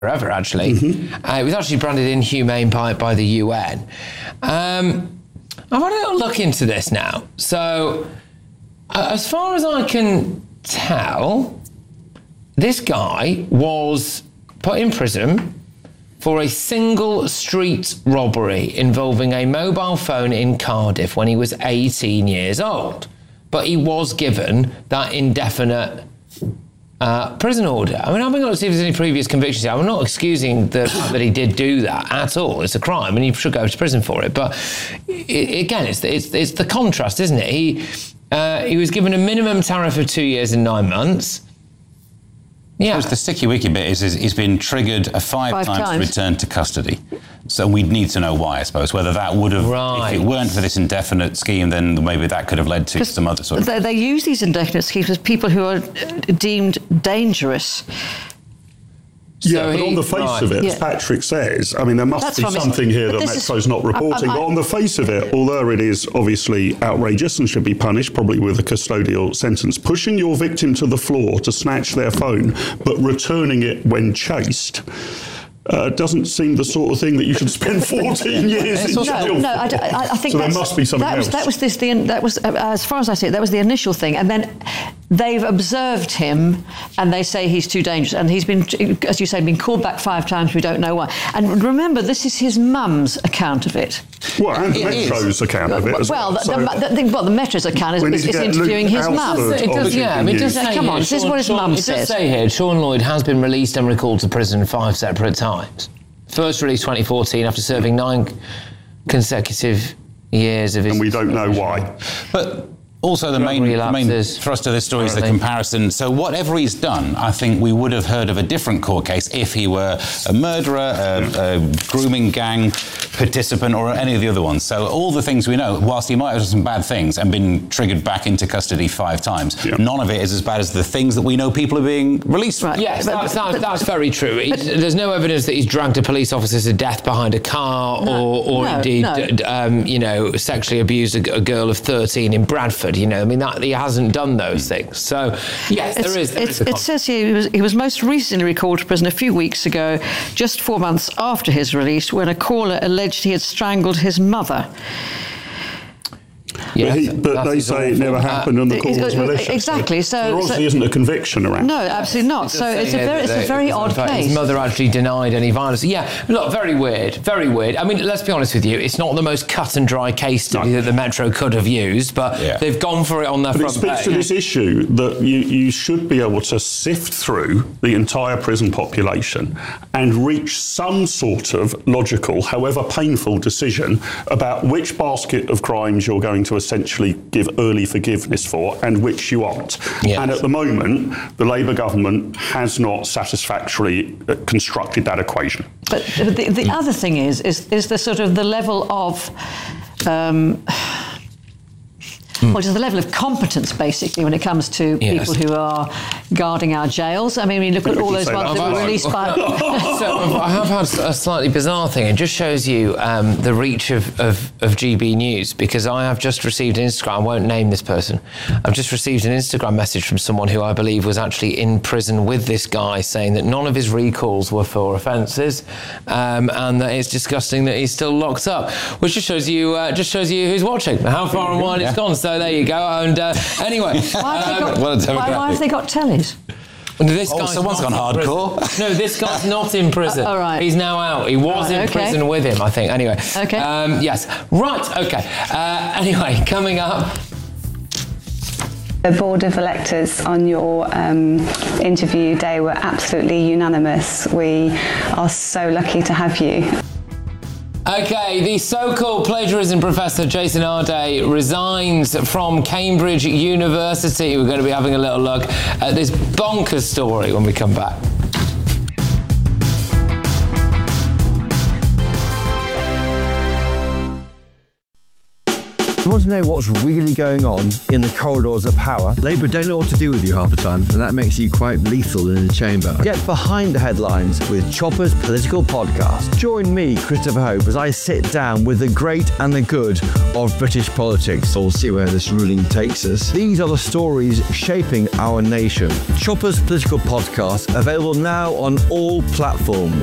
forever, actually. It was actually branded inhumane by the UN. I've had a little look into this now. So, as far as I can tell, this guy was put in prison for a single street robbery involving a mobile phone in Cardiff when he was 18 years old. But he was given that indefinite prison order. I mean, I'm going to see if there's any previous convictions here. I'm not excusing the fact that he did do that at all. It's a crime and he should go to prison for it. But again, it's the contrast, isn't it? He was given a minimum tariff of 2 years and 9 months. Yeah. The sticky wicky bit is he's been triggered five times to return to custody. So we'd need to know why, I suppose, whether that would have, if it weren't for this indefinite scheme, then maybe that could have led to some other sort of... They use these indefinite schemes as people who are deemed dangerous. Yeah, but on the face of it, as Patrick says, I mean, there must be something here that Metro's not reporting. But on the face of it, although it is obviously outrageous and should be punished, probably with a custodial sentence, pushing your victim to the floor to snatch their phone, but returning it when chased, doesn't seem the sort of thing that you should spend 14 years in jail. No, I think so there must be something else. That was, as far as I see it, that was the initial thing, and then they've observed him, and they say he's too dangerous, and he's been, as you say, been called back 5 times. We don't know why. And remember, this is his mum's account of it. Well, and the Metro's account of it as well. The Metro's account is interviewing his mum. It does, yeah. I mean, come on, this is what his mum says. It does say here, Sean Lloyd has been released and recalled to prison 5 separate times. First released 2014 after serving 9 consecutive years of his... And we don't know why. But also the main thrust of this story is the comparison. So whatever he's done, I think we would have heard of a different court case if he were a murderer, a grooming gang participant, or any of the other ones. So all the things we know, whilst he might have done some bad things and been triggered back into custody 5 times, none of it is as bad as the things that we know people are being released from. Yes, that's very true. There's no evidence that he's dragged a police officer to death behind a car or indeed, sexually abused a girl of 13 in Bradford. I mean, that he hasn't done those things. So, yes, there is. It says here he was most recently recalled to prison a few weeks ago, just 4 months after his release, when a caller alleged he had strangled his mother. Yes, but they say it never happened and the court was malicious. Exactly. So there obviously isn't a conviction around. No, absolutely not. So it's a very odd case. His mother actually denied any violence. Yeah, look, very weird, very weird. I mean, let's be honest with you, it's not the most cut and dry case study that the Metro could have used, but they've gone for it on their front page. But it speaks to this issue that you should be able to sift through the entire prison population and reach some sort of logical, however painful, decision about which basket of crimes you're going to essentially give early forgiveness for and which you aren't. Yes. And at the moment, the Labour government has not satisfactorily constructed that equation. But the other thing is the sort of the level of... just the level of competence, basically, when it comes to people who are guarding our jails. I mean, we look at all those ones that were released by... So I have had a slightly bizarre thing. It just shows you the reach of GB News, because I have just received an Instagram... I won't name this person. I've just received an Instagram message from someone who I believe was actually in prison with this guy, saying that none of his recalls were for offences, and that it's disgusting that he's still locked up, which just shows you who's watching, how far and wide it's gone. So there you go. And anyway, why have they got tellies? Someone's gone hardcore. No, this guy's not in prison. All right. He's now out. He was in prison with him, I think. Anyway. Okay. Yes. Right. Okay. Anyway, coming up. The Board of Electors on your interview day were absolutely unanimous. We are so lucky to have you. Okay, the so-called plagiarism professor Jason Arday resigns from Cambridge University. We're going to be having a little look at this bonkers story when we come back. want to know what's really going on in the corridors of power? Labour don't know what to do with you half the time, and that makes you quite lethal in the chamber. Get behind the headlines with Chopper's Political Podcast. Join me, Christopher Hope, as I sit down with the great and the good of British politics. We'll see where this ruling takes us. These are the stories shaping our nation. Chopper's Political Podcast, available now on all platforms.